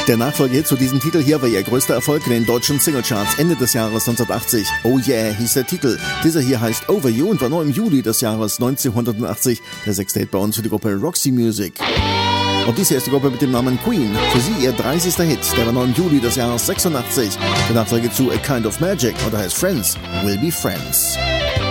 Der Nachfolger zu diesem Titel hier war ihr größter Erfolg in den deutschen Singlecharts Ende des Jahres 1980. Oh Yeah hieß der Titel. Dieser hier heißt Over You und war nur im Juli des Jahres 1980 der Sextate bei uns für die Gruppe Roxy Music. Und dies hier ist die Gruppe mit dem Namen Queen. Für sie ihr 30. Hit, der war nur im Juli des Jahres 86. Der Nachfolger zu A Kind of Magic und der heißt Friends Will Be Friends.